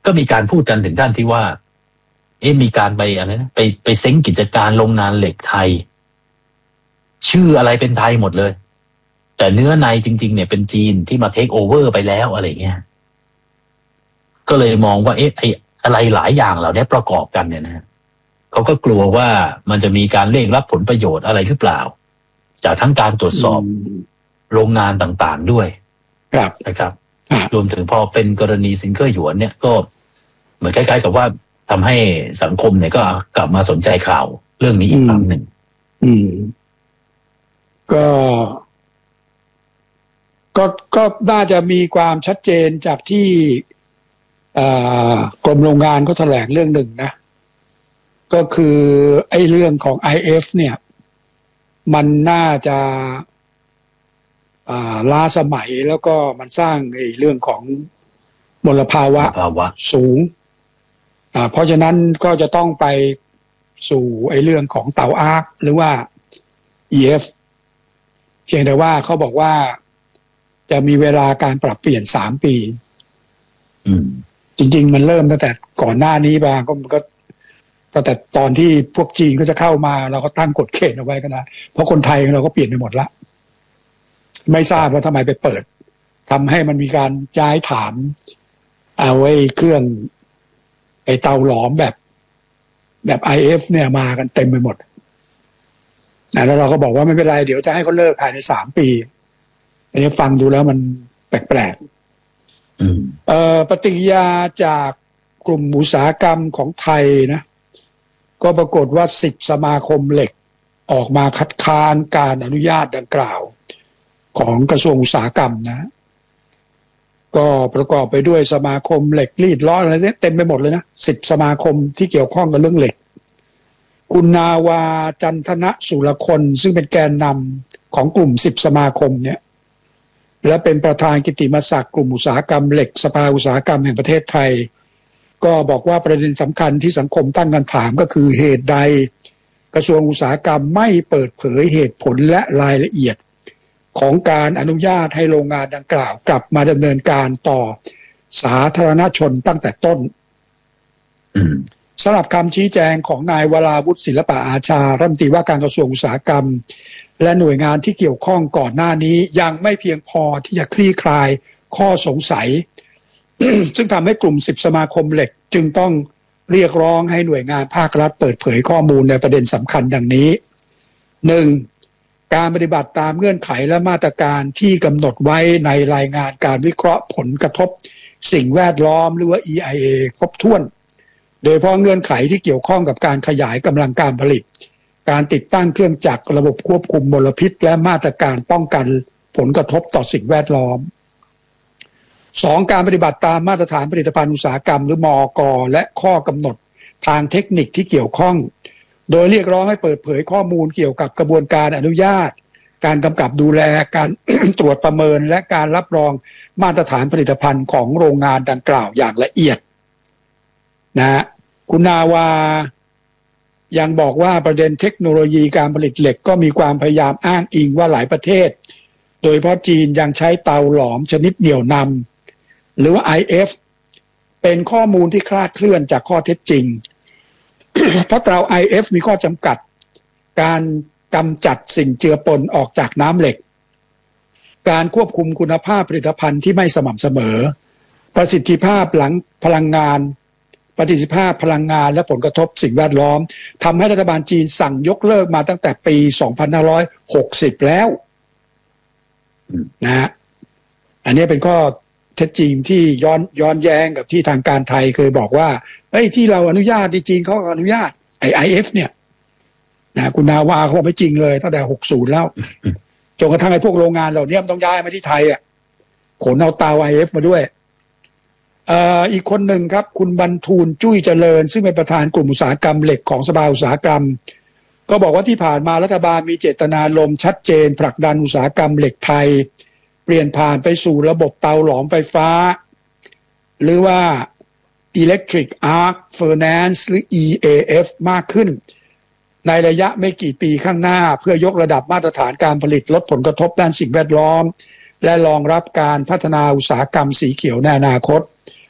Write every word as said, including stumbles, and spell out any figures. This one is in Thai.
ก็มีการพูดกันถึงขั้นที่ว่าเอ๊ะมีการไปอะไรนะไปไปเซ้งกิจการโรงงานเหล็กไทยชื่ออะไรเป็นไทยหมดเลยแต่เนื้อในจริงๆเนี่ยเป็นจีนที่มาเทคโอเวอร์ไปแล้วอะไรเงี้ยก็เลยมองว่าเอ๊ะไอ้อะไรหลายอย่างเหล่านี้ประกอบกันเนี่ยนะเขาก็กลัวว่ามันจะมีการเรียกรับผลประโยชน์อะไรหรือเปล่าจากทั้งการตรวจสอบโรงงานต่างๆด้วยครับนะครับรวมถึงพอเป็นกรณีซิงเกิลหยวนเนี่ยก็เหมือนคล้ายๆกับว่าทำให้สังคมเนี่ยก็กลับมาสนใจข่าวเรื่องนี้อีกครั้งหนึ่งอืมก็ก็ก็น่าจะมีความชัดเจนจากที่กรมโรงงานก็แถลงเรื่องหนึ่งนะก็คือไอ้เรื่องของ ไอ เอฟ เนี่ยมันน่าจะล้าสมัยแล้วก็มันสร้างไอ้เรื่องของมลภาวะสูงเพราะฉะนั้นก็จะต้องไปสู่ไอ้เรื่องของเตาอาร์คหรือว่า อี เอฟ เพียงแต่ว่าเขาบอกว่าจะมีเวลาการปรับเปลี่ยนสามปีจริงๆมันเริ่มตั้งแต่ก่อนหน้านี้บางก็มันก็ตั้งแต่ตอนที่พวกจีนก็จะเข้ามาเราก็ตั้งกฎเกณฑ์เอาไว้ก็นะเพราะคนไทยเราก็เปลี่ยนไปหมดละไม่ทราบว่าทำไมไปเปิดทำให้มันมีการย้ายฐานเอาไว้เครื่องไอ้เตาหลอมแบบแบบ ไอ เอฟ เนี่ยมากันเต็มไปหมดนะแล้วเราก็บอกว่าไม่เป็นไรเดี๋ยวจะให้เขาเลิกภายในสามปีอันนี้ฟังดูแล้วมันแปลกๆเอ่อปฏิกิริยาจากกลุ่มอุตสาหกรรมของไทยนะก็ปรากฏว่าสิบสมาคมเหล็กออกมาคัดค้านการอนุญาตดังกล่าวของกระทรวงอุตสาหกรรมนะก็ประกอบไปด้วยสมาคมเหล็กรีดร้อนอะไรเนี่ยเต็มไปหมดเลยนะสิบสมาคมที่เกี่ยวข้องกับเรื่องเหล็กคุณนาวาจันทนะสุรคนซึ่งเป็นแกนนำของกลุ่มสิบสมาคมเนี่ยและเป็นประธานกิตติมศักดิ์กลุ่มอุตสาหกรรมเหล็กสภาอุตสาหกรรมแห่งประเทศไทยก็บอกว่าประเด็นสำคัญที่สังคมตั้งคำถามก็คือเหตุใดกระทรวงอุตสาหกรรมไม่เปิดเผยเหตุผลและรายละเอียดของการอนุญาตให้โรงงานดังกล่าวกลับมาดำเนินการต่อสาธารณชนตั้งแต่ต้นสำหรับคำชี้แจงของนายวราวุฒิศิลปะอาชารัฐมนตรีว่าการกระทรวงอุตสาหกรรมและหน่วยงานที่เกี่ยวข้องก่อนหน้านี้ยังไม่เพียงพอที่จะคลี่คลายข้อสงสัย ซึ่งทำให้กลุ่มสิบสมาคมเหล็กจึงต้องเรียกร้องให้หน่วยงานภาครัฐเปิดเผยข้อมูลในประเด็นสำคัญดังนี้ หนึ่ง. การปฏิบัติตามเงื่อนไขและมาตรการที่กำหนดไว้ในรายงานการวิเคราะห์ผลกระทบสิ่งแวดล้อมหรือว่า อี ไอ เอ ครบถ้วนโดยเฉพาะเงื่อนไขที่เกี่ยวข้องกับการขยายกำลังการผลิตการติดตั้งเครื่องจักรระบบควบคุมมลพิษและมาตรการป้องกันผลกระทบต่อสิ่งแวดล้อม สอง. การปฏิบัติตามมาตรฐานผลิตภัณฑ์อุตสาหกรรมหรือมอก.และข้อกำหนดทางเทคนิคที่เกี่ยวข้องโดยเรียกร้องให้เปิดเผยข้อมูลเกี่ยวกับกระบวนการอนุญาตการกำกับดูแลการ ตรวจประเมินและการรับรองมาตรฐานผลิตภัณฑ์ของโรงงานดังกล่าวอย่างละเอียดนะคุณนาวายังบอกว่าประเด็นเทคโนโลยีการผลิตเหล็กก็มีความพยายามอ้างอิงว่าหลายประเทศโดยเฉพาะจีนยังใช้เตาหลอมชนิดเหนี่ยวนำหรือว่า ไอ เอฟ เป็นข้อมูลที่คลาดเคลื่อนจากข้อเท็จจริง เพราะเตา ไอ เอฟ มีข้อจำกัดการกำจัดสิ่งเจือปนออกจากน้ำเหล็กการควบคุมคุณภาพผลิตภัณฑ์ที่ไม่สม่ำเสมอประสิทธิภาพหลังพลังงานประสิทธิภาพพลังงานและผลกระทบสิ่งแวดล้อมทำให้รัฐบาลจีนสั่งยกเลิกมาตั้งแต่ปีสองพันห้าร้อยหกสิบแล้วนะฮะอันนี้เป็นข้อเท็จจริงที่ย้อนย้อนแย้งกับที่ทางการไทยเคยบอกว่าเฮ้ยที่เราอนุญาตจีนเขาอนุญาตไอ ไอ เอฟ เนี่ยนะคุณนาวาเขาบอกไม่จริงเลยตั้งแต่หกสิบแล้วจนกระทั่งไอ้พวกโรงงานเหล่านี้มันต้องย้ายมาที่ไทยอ่ะขนเอาเตา ไอ เอฟ มาด้วยเอ่ออีกคนหนึ่งครับคุณบรรทูลจุ้ยเจริญซึ่งเป็นประธานกลุ่มอุตสาหกรรมเหล็กของสภาอุตสาหกรรมก็บอกว่าที่ผ่านมารัฐบาลมีเจตนารมณ์ชัดเจนผลักดันอุตสาหกรรมเหล็กไทยเปลี่ยนผ่านไปสู่ระบบเตาหลอมไฟฟ้าหรือว่า Electric Arc Furnace หรือ อี เอ เอฟ มากขึ้นในระยะไม่กี่ปีข้างหน้าเพื่อยกระดับมาตรฐานการผลิตลดผลกระทบด้านสิ่งแวดล้อมและรองรับการพัฒนาอุตสาหกรรมสีเขียวในอนาคต